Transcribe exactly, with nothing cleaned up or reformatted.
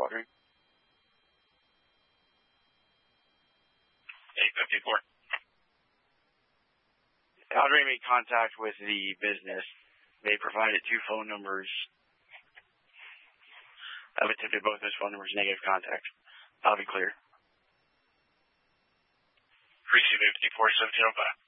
Audrey. eight fifty-four. Audrey made contact with the business. They provided two phone numbers. I've attempted both those phone numbers negative contact. I'll be clear. Receive fifty-four seventeen oh five.